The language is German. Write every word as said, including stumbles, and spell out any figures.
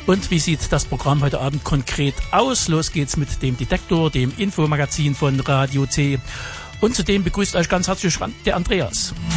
Und wie sieht das Programm heute Abend konkret aus? Los geht's mit dem Detektor, dem Infomagazin von Radio C. Und zudem begrüßt euch ganz herzlich der Andreas.